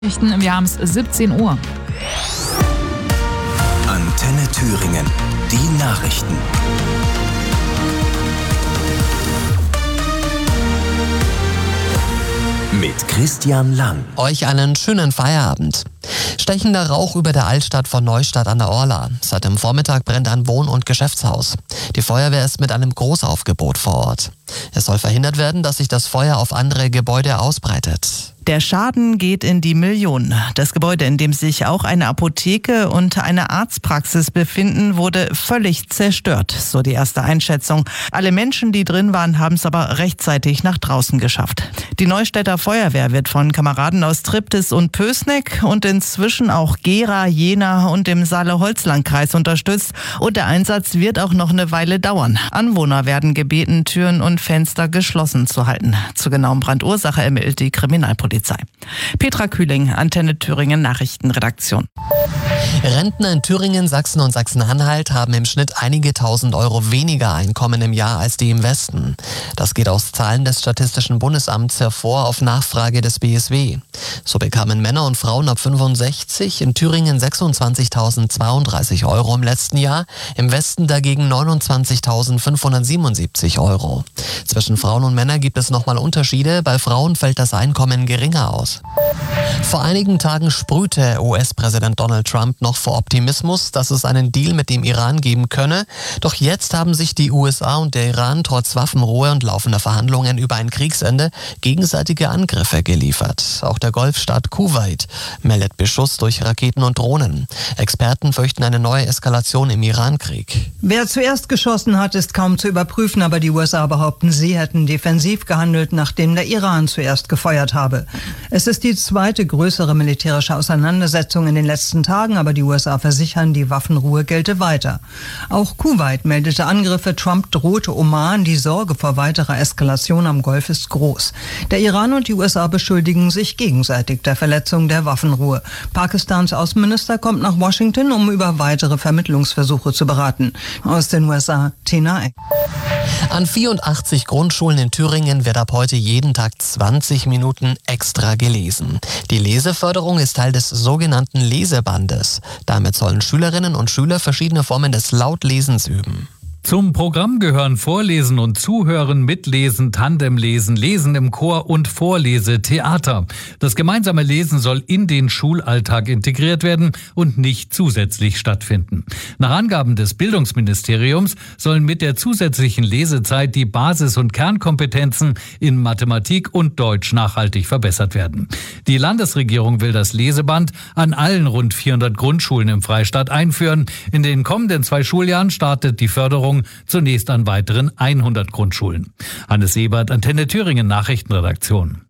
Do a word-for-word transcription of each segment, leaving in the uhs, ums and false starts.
Wir haben es siebzehn Uhr. Antenne Thüringen, die Nachrichten. Mit Christian Lang. Euch einen schönen Feierabend. Stechender Rauch über der Altstadt von Neustadt an der Orla. Seit dem Vormittag brennt ein Wohn- und Geschäftshaus. Die Feuerwehr ist mit einem Großaufgebot vor Ort. Es soll verhindert werden, dass sich das Feuer auf andere Gebäude ausbreitet. Der Schaden geht in die Millionen. Das Gebäude, in dem sich auch eine Apotheke und eine Arztpraxis befinden, wurde völlig zerstört, so die erste Einschätzung. Alle Menschen, die drin waren, haben es aber rechtzeitig nach draußen geschafft. Die Neustädter Feuerwehr wird von Kameraden aus Triptis und Pößneck und inzwischen auch Gera, Jena und dem Saale-Holzland-Kreis unterstützt. Und der Einsatz wird auch noch eine Weile dauern. Anwohner werden gebeten, Türen und Fenster geschlossen zu halten. Zur genauen Brandursache ermittelt die Kriminalpolizei. Petra Kühling, Antenne Thüringen Nachrichtenredaktion. Rentner in Thüringen, Sachsen und Sachsen-Anhalt haben im Schnitt einige tausend Euro weniger Einkommen im Jahr als die im Westen. Das geht aus Zahlen des Statistischen Bundesamts hervor auf Nachfrage des B S W. So bekamen Männer und Frauen ab fünfundsechzig in Thüringen sechsundzwanzigtausendzweiunddreißig Euro im letzten Jahr, im Westen dagegen neunundzwanzigtausendfünfhundertsiebenundsiebzig Euro. Zwischen Frauen und Männern gibt es nochmal Unterschiede, bei Frauen fällt das Einkommen geringer aus. Vor einigen Tagen sprühte U S-Präsident Donald Trump noch vor Optimismus, dass es einen Deal mit dem Iran geben könne. Doch jetzt haben sich die U S A und der Iran trotz Waffenruhe und laufender Verhandlungen über ein Kriegsende gegenseitige Angriffe geliefert. Auch der Golfstaat Kuwait meldet Beschuss durch Raketen und Drohnen. Experten fürchten eine neue Eskalation im Irankrieg. Wer zuerst geschossen hat, ist kaum zu überprüfen, aber die U S A behaupten, sie hätten defensiv gehandelt, nachdem der Iran zuerst gefeuert habe. Es ist die zweite größere militärische Auseinandersetzung in den letzten Tagen, aber die U S A versichern, die Waffenruhe gelte weiter. Auch Kuwait meldete Angriffe, Trump drohte Oman, die Sorge vor weiterer Eskalation am Golf ist groß. Der Iran und die U S A beschuldigen sich gegenseitig der Verletzung der Waffenruhe. Pakistans Außenminister kommt nach Washington, um über weitere Vermittlungsversuche zu beraten. Aus den U S A, Tina Eck. An vierundachtzig Grundschulen in Thüringen wird ab heute jeden Tag zwanzig Minuten extra gelesen. Die Leseförderung ist Teil des sogenannten Lesebandes. Damit sollen Schülerinnen und Schüler verschiedene Formen des Lautlesens üben. Zum Programm gehören Vorlesen und Zuhören, Mitlesen, Tandemlesen, Lesen im Chor und Vorlesetheater. Das gemeinsame Lesen soll in den Schulalltag integriert werden und nicht zusätzlich stattfinden. Nach Angaben des Bildungsministeriums sollen mit der zusätzlichen Lesezeit die Basis- und Kernkompetenzen in Mathematik und Deutsch nachhaltig verbessert werden. Die Landesregierung will das Leseband an allen rund vierhundert Grundschulen im Freistaat einführen. In den kommenden zwei Schuljahren startet die Förderung zunächst an weiteren hundert Grundschulen. Hannes Ebert, Antenne Thüringen Nachrichtenredaktion.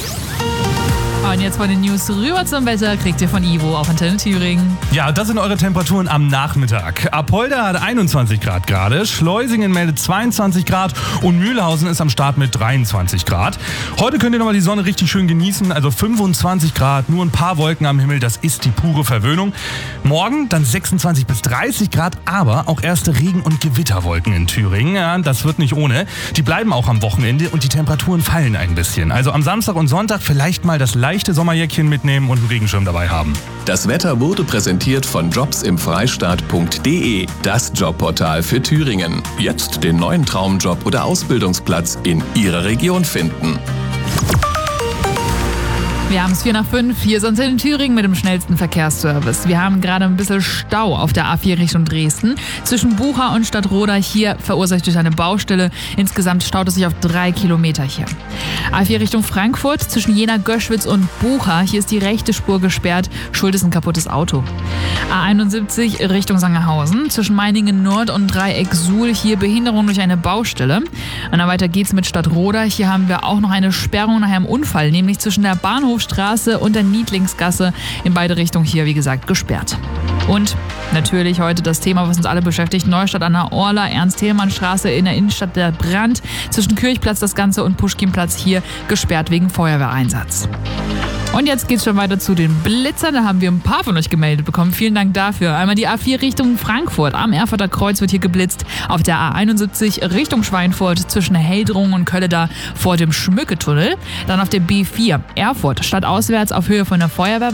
Und jetzt von den News rüber zum Wetter kriegt ihr von Ivo auf Antenne Thüringen. Ja, das sind eure Temperaturen am Nachmittag. Apolda hat einundzwanzig Grad gerade, Schleusingen meldet zweiundzwanzig Grad und Mühlhausen ist am Start mit dreiundzwanzig Grad. Heute könnt ihr nochmal die Sonne richtig schön genießen, also fünfundzwanzig Grad, nur ein paar Wolken am Himmel, das ist die pure Verwöhnung. Morgen dann sechsundzwanzig bis dreißig Grad, aber auch erste Regen- und Gewitterwolken in Thüringen. Ja, das wird nicht ohne. Die bleiben auch am Wochenende und die Temperaturen fallen ein bisschen. Also am Samstag und Sonntag vielleicht mal das leichte Sommerjäckchen mitnehmen und einen Regenschirm dabei haben. Das Wetter wurde präsentiert von jobs im freistaat punkt de, das Jobportal für Thüringen. Jetzt den neuen Traumjob oder Ausbildungsplatz in Ihrer Region finden. Wir haben es vier nach fünf. Hier sind wir in Thüringen mit dem schnellsten Verkehrsservice. Wir haben gerade ein bisschen Stau auf der A vier Richtung Dresden. Zwischen Bucha und Stadtroda hier verursacht durch eine Baustelle. Insgesamt staut es sich auf drei Kilometer hier. A vier Richtung Frankfurt zwischen Jena, Göschwitz und Bucha. Hier ist die rechte Spur gesperrt. Schuld ist ein kaputtes Auto. A einundsiebzig Richtung Sangerhausen. Zwischen Meiningen Nord und Dreieck Suhl. Hier Behinderung durch eine Baustelle. Und dann weiter geht's mit Stadtroda. Hier haben wir auch noch eine Sperrung nach einem Unfall, nämlich zwischen der Bahnhofstraße und der Niedlingsgasse. In beide Richtungen hier, wie gesagt, gesperrt. Und natürlich heute das Thema, was uns alle beschäftigt. Neustadt an der Orla, Ernst-Thälmann-Straße in der Innenstadt, der Brand. Zwischen Kirchplatz das Ganze und Puschkinplatz hier gesperrt wegen Feuerwehreinsatz. Und jetzt geht's schon weiter zu den Blitzern. Da haben wir ein paar von euch gemeldet bekommen. Vielen Dank dafür. Einmal die A vier Richtung Frankfurt. Am Erfurter Kreuz wird hier geblitzt. Auf der A einundsiebzig Richtung Schweinfurt zwischen Heldrungen und Kölleda vor dem Schmücketunnel. Dann auf der B vier Erfurt stadtauswärts auf Höhe von der Feuerwehr